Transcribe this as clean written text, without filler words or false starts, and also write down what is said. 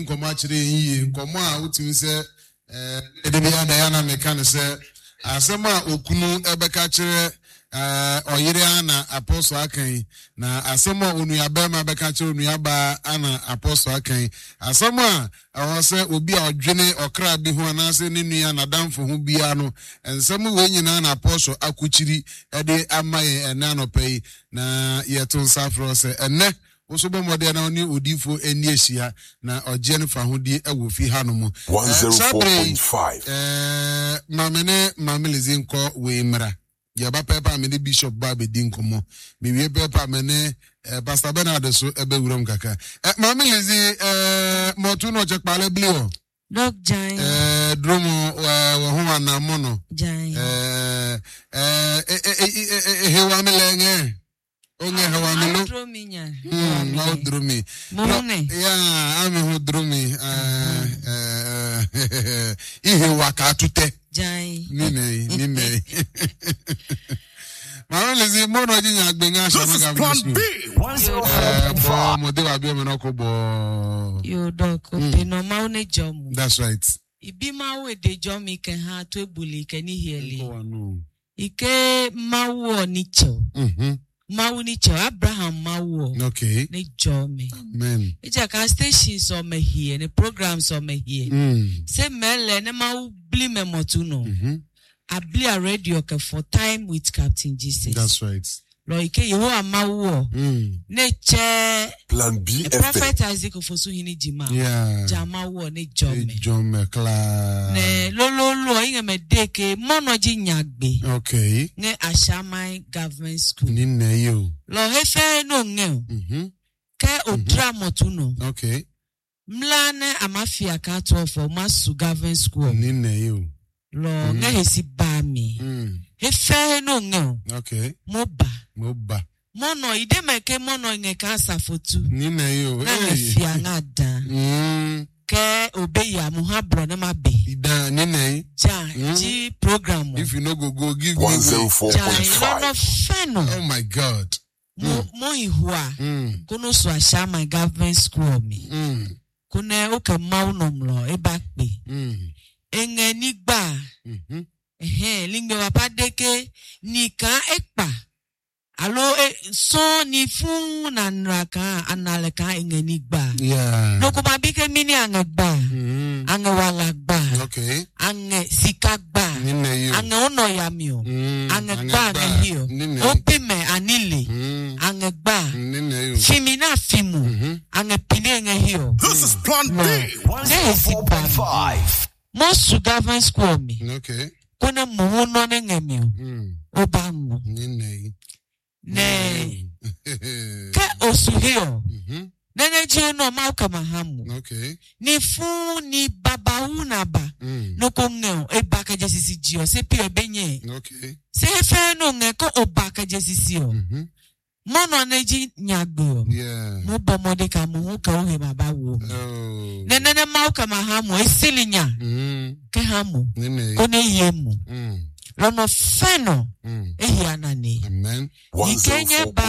nkɔmɔ akyerɛ yi nkɔmɔ a wotumi sɛ edebia Diana meka ne sɛ asɛm a okunu ɛbɛka kyerɛ oyire ana apostle akan na asɛm a onuaba ma bɛka kyerɛ onuaba ana apostle akan asɛm a ɛwɔ sɛ obi a ɔdwene ɔkra bi ho anaasɛ ne nua na damfo ho bia no nsɛm wɔ nyinaa na apostle akokyiri ɛde ama yɛn ɛna anɔpa yi na yɛto nsa frɔ sɛ ɛnɛ also bomode na oni odifo eni ehia na ogye ne fa hodi ewo fi hanom 104.5 mamele nko we mra ya ba pepa me bishop ba be din komo me wie pepa me ne pastor Bernard so ebe wuram kaka mamele motu no chekpale blio dog jai dromo wo ho na mono jai hewa melenge onge hawa melo drominya no dromi mone yeah ami ho dromi ihe waka tute jai nime ma lezi mono jinya agbenga shamaga Plan B 104.5 mo de wa bi o me no ko bo you dog pe no ma one jom that's right ibi ma we de jom ike ha to ebuli ike ni hieli ike ma wo ni cho Mauni cho Abraham Mawo. Okay. Ne jome. Amen. Eja ka stations o me here, ne programs o me here. Se mele ne ma bli me motuno. Abli a radio ke for time with Captain Jesus. That's right. Lo ike yeho amawo. Ne che Plan B Prophet Isaac ofosu hini jima. Yeah. Jama wo ne jome. Jome kla. Ne lo inge me deke mono ji nyagbe. Okay. Ne Ashamai Government School. Ni ne yo. Lo hefe no ngeo. Ke odra motuno. Okay. Mlane amafia ka 12 masu Government School. Ni ne yo. Lo ngehesi ba mi. Hefe no ngeo. Okay. Moba. Mono ide meke mono nge ka safotu. Ni ne yo. Na ngefia ngada. Ke obeya muhabro na mabe. Ida ni ne. Ja, ji program. If you no go give me 104.5. Feno. Oh my God. Mo ihua. Kono so asha my Government School mi. Kone oke maunom lo ebakpe. Enge nigba. Lingbe wapadeke nika ekpa. Alo so ni fun na nraka analeka enge nigba. Yeah. Loko mabike mini angeba. Ange walagba. Okay. Ange sikagba. Nine yo. Ange ono yamio. Ange gba ngehio. Opime anile. Ange gba. Nine yo. Fimina fimu. Ange pine ngehio. This is Plan B 104.5 Most Government School me. Okay. Kone muhuno nengemio. Obango. Nine. Ne. Ke osuhio. Nene jio no mauka mahamu. Okay. Ni fu ni baba unaba. No kongeo ebaka jesisi jio. Se pio benye. Okay. Se fe no ngeko obaka jesisi yo. Mono neji nyagbo. Yeah. Mo bomode ka muhu ka uhe baba wo. Oh. Nene mauka mahamu esilinya. Ke hamu. Nine. Kone yemu. Lono feno. Ehi anane. Amen. Ikenye ba